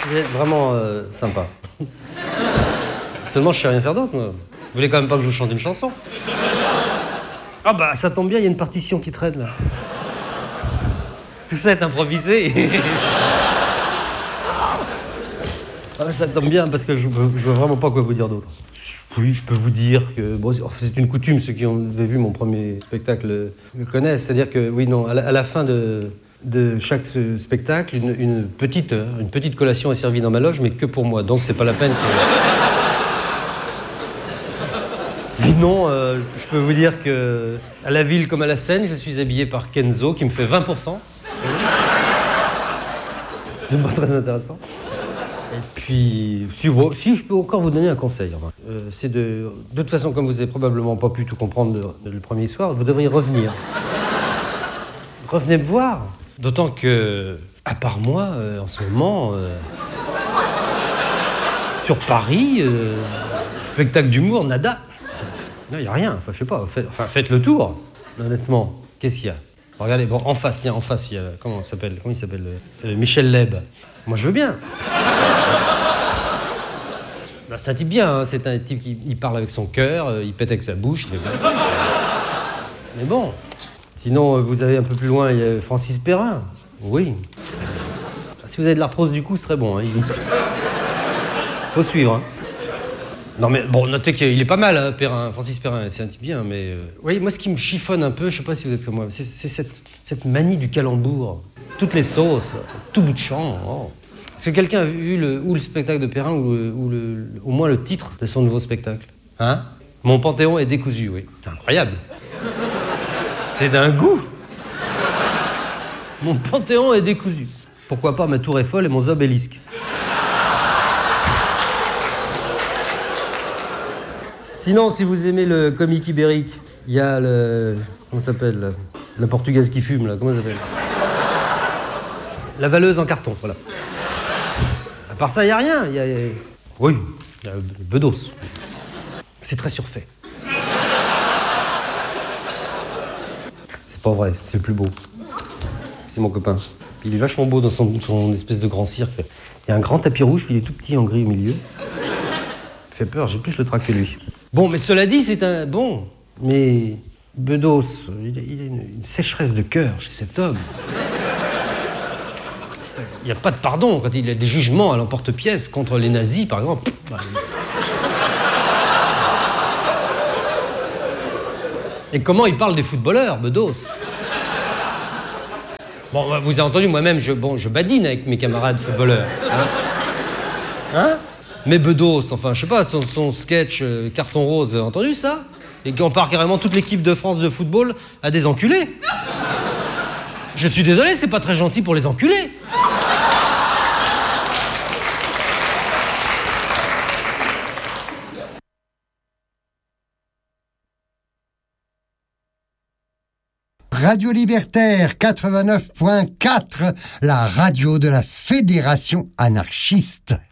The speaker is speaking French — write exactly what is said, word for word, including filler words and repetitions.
C'est vraiment euh, sympa. Seulement, je sais rien faire d'autre, moi. Vous voulez quand même pas que je vous chante une chanson? Ah bah, ça tombe bien, il y a une partition qui traîne, là. Tout ça est improvisé. Ah, ça tombe bien, parce que je, je vois vraiment pas quoi vous dire d'autre. Oui, je peux vous dire que... Bon, c'est une coutume, ceux qui ont vu mon premier spectacle le connaissent. C'est-à-dire que, oui, non, à la, à la fin de... de chaque spectacle, une, une, petite, une petite collation est servie dans ma loge, mais que pour moi. Donc, c'est pas la peine que... Sinon, euh, je peux vous dire que à la ville comme à la scène, je suis habillé par Kenzo, qui me fait vingt pour cent. C'est pas très intéressant. Et puis, si, bon, si je peux encore vous donner un conseil, euh, c'est de... De toute façon, comme vous avez probablement pas pu tout comprendre le, le premier soir, vous devriez revenir. Revenez me voir. D'autant que, à part moi, euh, en ce moment, euh, sur Paris, euh, spectacle d'humour, nada. Il n'y a rien, enfin, je sais pas, fait, enfin, faites le tour, honnêtement. Qu'est-ce qu'il y a? Regardez, bon, en face, tiens, en face, il y a, comment il s'appelle, comment il s'appelle euh, Michel Leb. Moi, je veux bien. Ben, c'est un type bien, hein, c'est un type qui il parle avec son cœur, euh, il pète avec sa bouche, il fait bien. Mais bon. Sinon, vous avez un peu plus loin, il y a Francis Perrin. Oui. Si vous avez de l'arthrose du cou, ce serait bon. Hein. Il faut suivre. Hein. Non mais bon, notez qu'il est pas mal, hein, Perrin. Francis Perrin, c'est un type bien, mais... Euh... Oui, moi, ce qui me chiffonne un peu, je sais pas si vous êtes comme moi, c'est, c'est cette, cette manie du calembour. Toutes les sauces, tout bout de champ. Oh. Est-ce que quelqu'un a vu le, ou le spectacle de Perrin ou, le, ou le, au moins le titre de son nouveau spectacle? Hein? Mon Panthéon est décousu, oui. C'est incroyable. C'est d'un goût. Mon Panthéon est décousu. Pourquoi pas ma tour Eiffel et mon obélisque. Sinon, si vous aimez le comique ibérique, il y a le... Comment ça s'appelle la, la portugaise qui fume, là. Comment ça s'appelle? La valeuse en carton, voilà. À part ça, il n'y a rien. Y a, y a... Oui, il y a le Bedos. C'est très surfait. C'est pas vrai, c'est le plus beau. C'est mon copain. Il est vachement beau dans son, son espèce de grand cirque. Il y a un grand tapis rouge, puis il est tout petit en gris au milieu. Il fait peur, j'ai plus le trac que lui. Bon, mais cela dit, c'est un... Bon, mais... Bedos, il a, il a une, une sécheresse de cœur chez cet homme. Il n'y a pas de pardon quand il y a des jugements à l'emporte-pièce contre les nazis, par exemple. Et comment il parle des footballeurs, Bedos? Bon, vous avez entendu, moi-même, je, bon, je badine avec mes camarades footballeurs. Hein, hein? Mais Bedos, enfin, je sais pas, son, son sketch euh, Carton Rose, vous avez entendu ça? Et qu'on part carrément toute l'équipe de France de football à des enculés. Je suis désolé, c'est pas très gentil pour les enculés. Radio Libertaire quatre-vingt-neuf point quatre, la radio de la Fédération anarchiste.